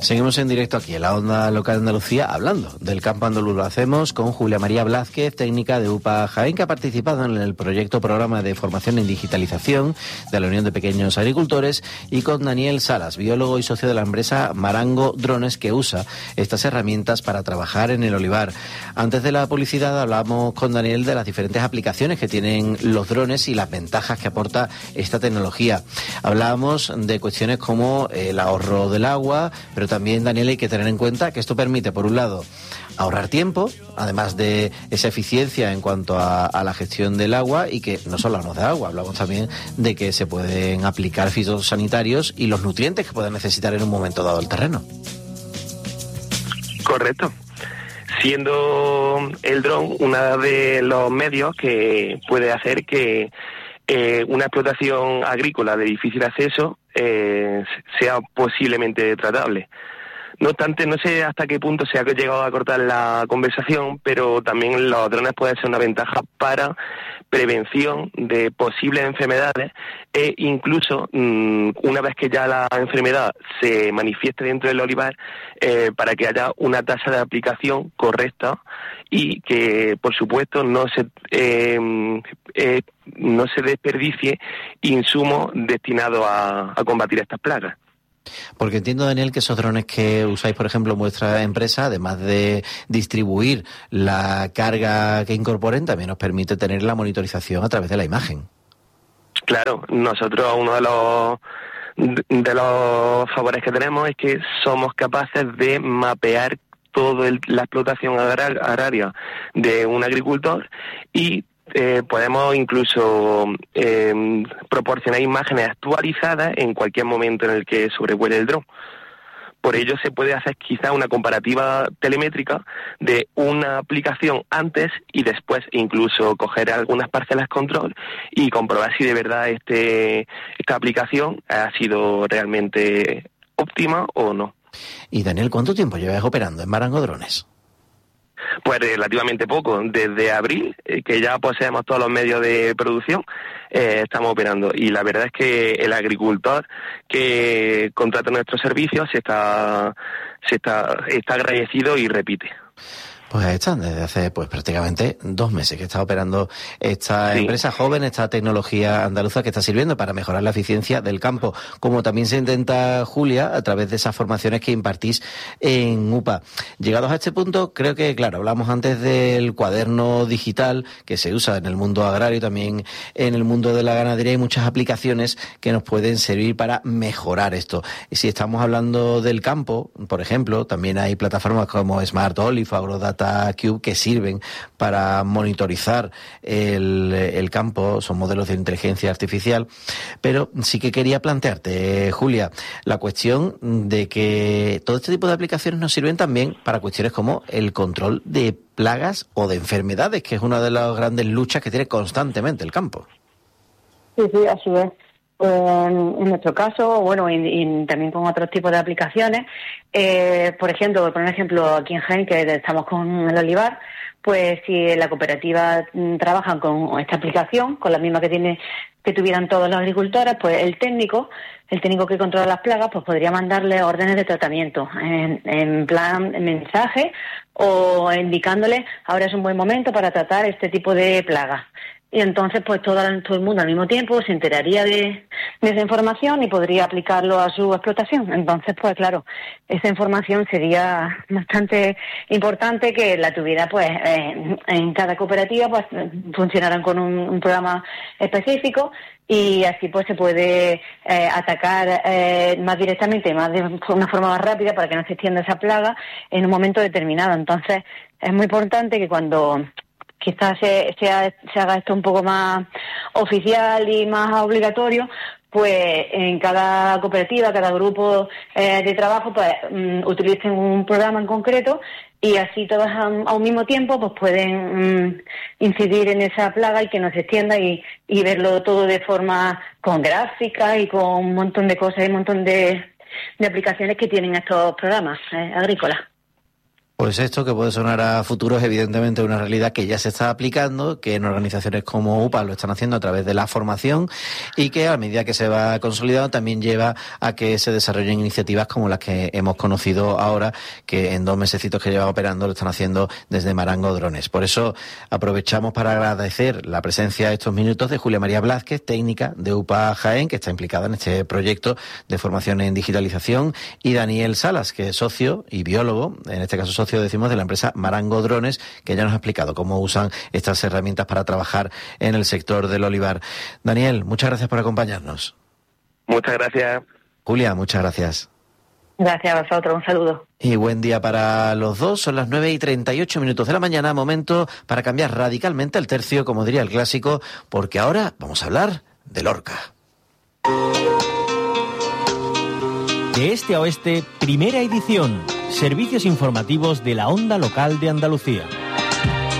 Seguimos en directo aquí en la Onda Local de Andalucía hablando del campo andaluz. Lo hacemos con Julia María Blázquez, técnica de UPA Jaén, que ha participado en el proyecto Programa de Formación en Digitalización de la Unión de Pequeños Agricultores, y con Daniel Salas, biólogo y socio de la empresa Marango Drones, que usa estas herramientas para trabajar en el olivar. Antes de la publicidad hablamos con Daniel de las diferentes aplicaciones que tienen los drones y las ventajas que aporta esta tecnología. Hablábamos de cuestiones como el ahorro del agua, pero también, Daniel, hay que tener en cuenta que esto permite, por un lado, ahorrar tiempo, además de esa eficiencia en cuanto a la gestión del agua, y que no solo hablamos de agua, hablamos también de que se pueden aplicar fitosanitarios y los nutrientes que pueden necesitar en un momento dado el terreno. Correcto. Siendo el dron uno de los medios que puede hacer que una explotación agrícola de difícil acceso sea posiblemente tratable. No obstante, no sé hasta qué punto se ha llegado a cortar la conversación, pero también los drones pueden ser una ventaja para prevención de posibles enfermedades, e incluso una vez que ya la enfermedad se manifieste dentro del olivar, para que haya una tasa de aplicación correcta y que, por supuesto, no se desperdicie insumos destinados a combatir estas plagas. Porque entiendo, Daniel, que esos drones que usáis, por ejemplo, en vuestra empresa, además de distribuir la carga que incorporen, también os permite tener la monitorización a través de la imagen. Claro, nosotros uno de los favores que tenemos es que somos capaces de mapear toda la explotación agraria de un agricultor, y podemos incluso proporcionar imágenes actualizadas en cualquier momento en el que sobrevuele el dron. Por ello se puede hacer quizá una comparativa telemétrica de una aplicación antes y después, incluso coger algunas parcelas control y comprobar si de verdad esta aplicación ha sido realmente óptima o no. Y Daniel, ¿cuánto tiempo llevas operando en Marango Drones? Pues relativamente poco, desde abril, que ya poseemos todos los medios de producción, estamos operando, y la verdad es que el agricultor que contrata nuestros servicios está agradecido y repite. Pues ahí están, desde hace prácticamente 2 meses que está operando esta empresa joven, esta tecnología andaluza que está sirviendo para mejorar la eficiencia del campo, como también se intenta, Julia, a través de esas formaciones que impartís en UPA. Llegados a este punto, creo que, claro, hablamos antes del cuaderno digital que se usa en el mundo agrario y también en el mundo de la ganadería. Hay muchas aplicaciones que nos pueden servir para mejorar esto. Y si estamos hablando del campo, por ejemplo, también hay plataformas como Smart Olive o Agrodata Cube que sirven para monitorizar el campo. Son modelos de inteligencia artificial, pero sí que quería plantearte, Julia, la cuestión de que todo este tipo de aplicaciones nos sirven también para cuestiones como el control de plagas o de enfermedades, que es una de las grandes luchas que tiene constantemente el campo. Sí, así es. En nuestro caso, bueno, y también con otros tipos de aplicaciones, por ejemplo, por poner un ejemplo, aquí en Jaén, que estamos con el olivar, pues si en la cooperativa trabajan con esta aplicación, con la misma que tuvieran todos los agricultores, pues el técnico que controla las plagas, pues podría mandarle órdenes de tratamiento en plan mensaje, o indicándole ahora es un buen momento para tratar este tipo de plagas. Y entonces, pues todo el mundo al mismo tiempo se enteraría de esa información y podría aplicarlo a su explotación. Entonces, pues claro, esa información sería bastante importante que la tuviera, pues, en cada cooperativa, pues funcionaran con un programa específico, y así pues se puede atacar más directamente, de una forma más rápida, para que no se extienda esa plaga en un momento determinado. Entonces, es muy importante que cuando quizás se haga esto un poco más oficial y más obligatorio, pues en cada cooperativa, cada grupo de trabajo, pues utilicen un programa en concreto, y así todos a un mismo tiempo pues pueden incidir en esa plaga y que no se extienda, y verlo todo de forma con gráfica y con un montón de cosas y un montón de aplicaciones que tienen estos programas agrícolas. Pues esto, que puede sonar a futuro, es evidentemente una realidad que ya se está aplicando, que en organizaciones como UPA lo están haciendo a través de la formación y que a medida que se va consolidando también lleva a que se desarrollen iniciativas como las que hemos conocido ahora, que en 2 mesecitos que llevan operando lo están haciendo desde Marango Drones. Por eso aprovechamos para agradecer la presencia estos minutos de Julia María Blázquez, técnica de UPA Jaén, que está implicada en este proyecto de formación en digitalización, y Daniel Salas, que es socio y biólogo, en este caso socio, decimos, de la empresa Marango Drones, que ya nos ha explicado cómo usan estas herramientas para trabajar en el sector del olivar. Daniel, muchas gracias por acompañarnos. Muchas gracias. Julia, muchas gracias. Gracias a vosotros, un saludo. Y buen día para los dos. Son las 9:38 de la mañana, momento para cambiar radicalmente el tercio, como diría el clásico, porque ahora vamos a hablar de Lorca. De este a oeste, primera edición. Servicios informativos de la Onda Local de Andalucía.